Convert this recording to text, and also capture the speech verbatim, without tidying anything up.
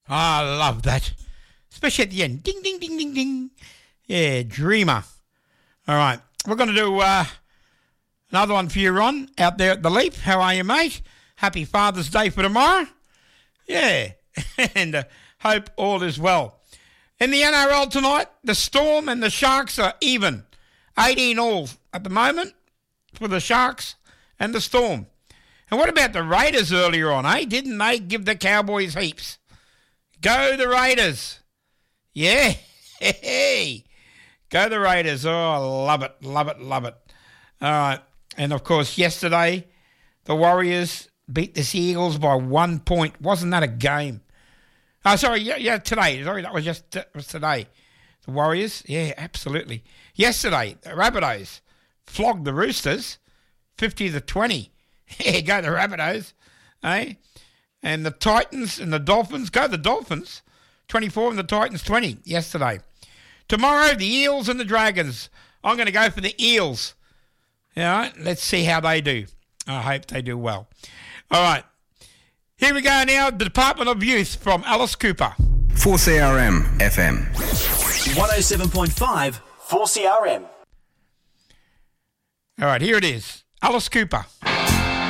I love that. Especially at the end. Ding, ding, ding, ding, ding. Yeah, dreamer. All right. We're going to do uh, another one for you, Ron, out there at the Leap. How are you, mate? Happy Father's Day for tomorrow. Yeah. and uh, hope all is well. In the N R L tonight, the Storm and the Sharks are even. eighteen all at the moment for the Sharks and the Storm. And what about the Raiders earlier on, eh? Didn't they give the Cowboys heaps? Go the Raiders. Yeah. Hey. Go the Raiders. Oh, love it, love it, love it. All right. And, of course, yesterday, the Warriors beat the Eagles by one point. Wasn't that a game? Oh, sorry, yeah, yeah, today. Sorry, that was just that was today. The Warriors, yeah, absolutely. Yesterday, the Rabbitohs flogged the Roosters, fifty to twenty. Yeah, go the Rabbitohs, eh? And the Titans and the Dolphins, go the Dolphins, twenty-four and the Titans twenty yesterday. Tomorrow, the Eels and the Dragons. I'm going to go for the Eels. All right, let's see how they do. I hope they do well. All right. Here we go now, the Department of Youth from Alice Cooper. four C R M F M. one oh seven point five, four C R M. All right, here it is. Alice Cooper.